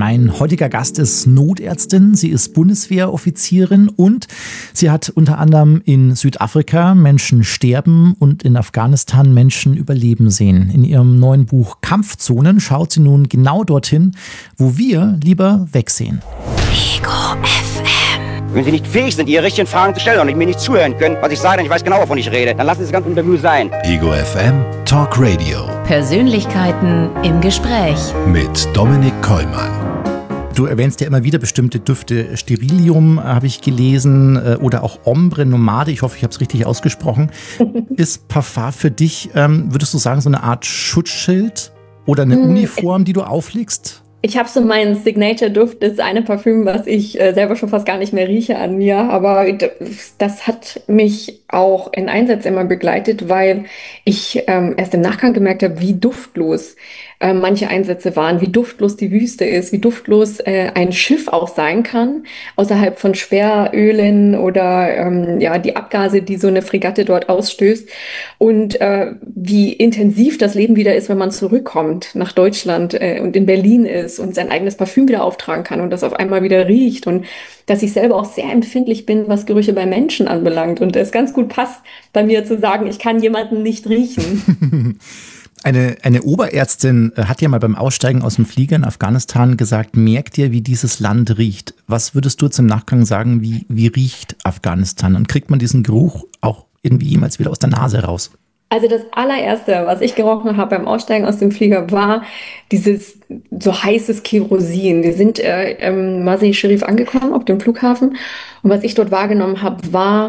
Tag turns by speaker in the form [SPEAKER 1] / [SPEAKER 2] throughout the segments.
[SPEAKER 1] Mein heutiger Gast ist Notärztin, sie ist Bundeswehroffizierin und sie hat unter anderem in Südafrika Menschen sterben und in Afghanistan Menschen überleben sehen. In ihrem neuen Buch Kampfzonen schaut sie nun genau dorthin, wo wir lieber wegsehen.
[SPEAKER 2] Ego FM.
[SPEAKER 3] Wenn Sie nicht fähig sind, Ihre richtigen Fragen zu stellen und mir nicht zuhören können, was ich sage, und ich weiß genau, wovon ich rede, dann lassen Sie das ganze Interview sein.
[SPEAKER 4] Ego FM Talk Radio.
[SPEAKER 2] Persönlichkeiten im Gespräch.
[SPEAKER 4] Mit Dominik Kollmann.
[SPEAKER 1] Du erwähnst ja immer wieder bestimmte Düfte. Sterilium habe ich gelesen oder auch Ombre Nomade. Ich hoffe, ich habe es richtig ausgesprochen. Ist Parfum für dich, würdest du sagen, so eine Art Schutzschild oder eine Uniform, die du auflegst?
[SPEAKER 5] Ich habe so meinen Signature-Duft, das ist eine Parfüm, was ich selber schon fast gar nicht mehr rieche an mir, aber das hat mich auch in Einsätzen immer begleitet, weil ich erst im Nachgang gemerkt habe, wie duftlos manche Einsätze waren, wie duftlos die Wüste ist, wie duftlos ein Schiff auch sein kann, außerhalb von Schwerölen oder die Abgase, die so eine Fregatte dort ausstößt und wie intensiv das Leben wieder ist, wenn man zurückkommt nach Deutschland und in Berlin ist und sein eigenes Parfüm wieder auftragen kann und das auf einmal wieder riecht und dass ich selber auch sehr empfindlich bin, was Gerüche bei Menschen anbelangt und es ganz gut passt, bei mir zu sagen, ich kann jemanden nicht riechen.
[SPEAKER 1] Eine Oberärztin hat ja mal beim Aussteigen aus dem Flieger in Afghanistan gesagt, merkt ihr, wie dieses Land riecht. Was würdest du jetzt im Nachgang sagen, wie riecht Afghanistan? Und kriegt man diesen Geruch auch irgendwie jemals wieder aus der Nase raus?
[SPEAKER 5] Also das allererste, was ich gerochen habe beim Aussteigen aus dem Flieger, war dieses so heißes Kerosin. Wir sind Mazar-i Sharif angekommen auf dem Flughafen und was ich dort wahrgenommen habe, war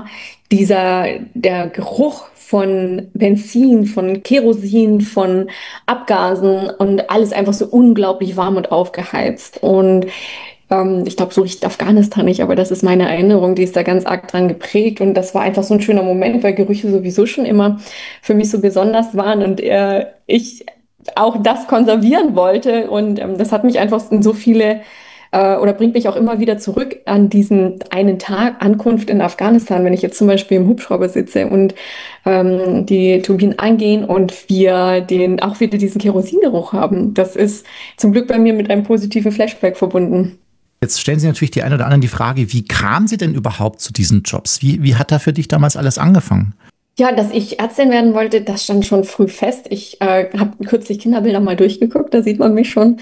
[SPEAKER 5] der Geruch von Benzin, von Kerosin, von Abgasen und alles einfach so unglaublich warm und aufgeheizt. Und ich glaube, so riecht Afghanistan nicht, aber das ist meine Erinnerung, die ist da ganz arg dran geprägt und das war einfach so ein schöner Moment, weil Gerüche sowieso schon immer für mich so besonders waren und ich auch das konservieren wollte und das hat mich einfach in so viele oder bringt mich auch immer wieder zurück an diesen einen Tag Ankunft in Afghanistan, wenn ich jetzt zum Beispiel im Hubschrauber sitze und die Turbinen angehen und wir auch wieder diesen Kerosingeruch haben. Das ist zum Glück bei mir mit einem positiven Flashback verbunden.
[SPEAKER 1] Jetzt stellen Sie natürlich die einen oder anderen die Frage, wie kam sie denn überhaupt zu diesen Jobs? Wie hat da für dich damals alles angefangen?
[SPEAKER 5] Ja, dass ich Ärztin werden wollte, das stand schon früh fest. Ich habe kürzlich Kinderbilder mal durchgeguckt, da sieht man mich schon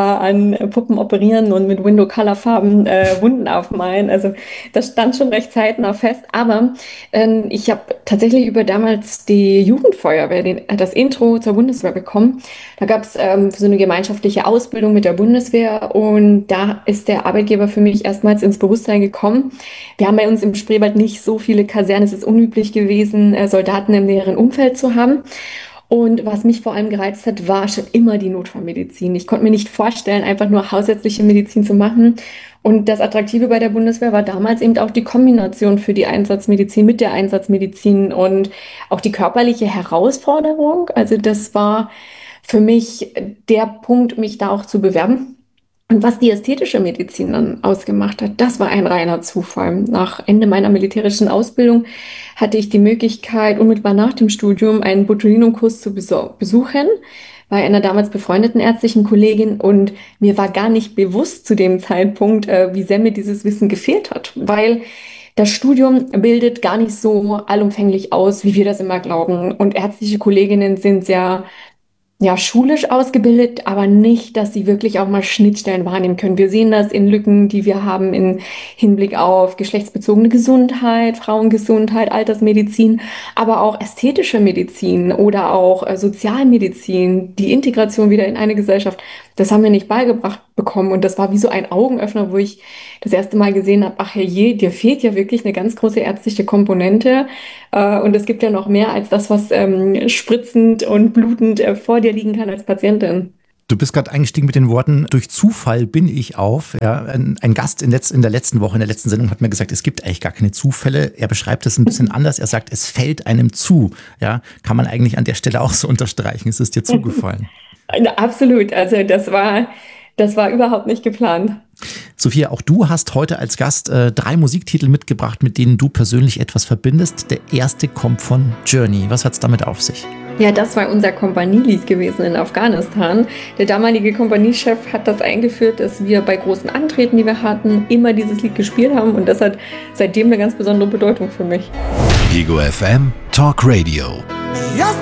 [SPEAKER 5] an Puppen operieren und mit Window-Color-Farben Wunden aufmalen. Also das stand schon recht zeitnah fest. Aber ich habe tatsächlich über damals die Jugendfeuerwehr das Intro zur Bundeswehr bekommen. Da gab es so eine gemeinschaftliche Ausbildung mit der Bundeswehr und da ist der Arbeitgeber für mich erstmals ins Bewusstsein gekommen. Wir haben bei uns im Spreewald nicht so viele Kasernen. Es ist unüblich gewesen, Soldaten im näheren Umfeld zu haben. Und was mich vor allem gereizt hat, war schon immer die Notfallmedizin. Ich konnte mir nicht vorstellen, einfach nur hausärztliche Medizin zu machen. Und das Attraktive bei der Bundeswehr war damals eben auch die Kombination für die Einsatzmedizin mit der Einsatzmedizin und auch die körperliche Herausforderung. Also das war für mich der Punkt, mich da auch zu bewerben. Und was die ästhetische Medizin dann ausgemacht hat, das war ein reiner Zufall. Nach Ende meiner militärischen Ausbildung hatte ich die Möglichkeit, unmittelbar nach dem Studium einen Botulinumkurs zu besuchen bei einer damals befreundeten ärztlichen Kollegin. Und mir war gar nicht bewusst zu dem Zeitpunkt, wie sehr mir dieses Wissen gefehlt hat, weil das Studium bildet gar nicht so allumfänglich aus, wie wir das immer glauben. Und ärztliche Kolleginnen sind sehr schulisch ausgebildet, aber nicht, dass sie wirklich auch mal Schnittstellen wahrnehmen können. Wir sehen das in Lücken, die wir haben im Hinblick auf geschlechtsbezogene Gesundheit, Frauengesundheit, Altersmedizin, aber auch ästhetische Medizin oder auch Sozialmedizin, die Integration wieder in eine Gesellschaft. Das haben wir nicht beigebracht bekommen und das war wie so ein Augenöffner, wo ich das erste Mal gesehen habe, ach herrje, dir fehlt ja wirklich eine ganz große ärztliche Komponente und es gibt ja noch mehr als das, was spritzend und blutend vor dir liegen kann als Patientin.
[SPEAKER 1] Du bist gerade eingestiegen mit den Worten, durch Zufall bin ich auf. Ja, ein Gast in der letzten Woche, in der letzten Sendung hat mir gesagt, es gibt eigentlich gar keine Zufälle. Er beschreibt es ein bisschen anders. Er sagt, es fällt einem zu. Ja, kann man eigentlich an der Stelle auch so unterstreichen. Es ist dir zugefallen.
[SPEAKER 5] Absolut. Also das war überhaupt nicht geplant.
[SPEAKER 1] Sophia, auch du hast heute als Gast 3 Musiktitel mitgebracht, mit denen du persönlich etwas verbindest. Der erste kommt von Journey. Was hat's damit auf sich?
[SPEAKER 5] Ja, das war unser Kompanielied gewesen in Afghanistan. Der damalige Kompaniechef hat das eingeführt, dass wir bei großen Antreten, die wir hatten, immer dieses Lied gespielt haben. Und das hat seitdem eine ganz besondere Bedeutung für mich.
[SPEAKER 4] Ego FM Talk Radio.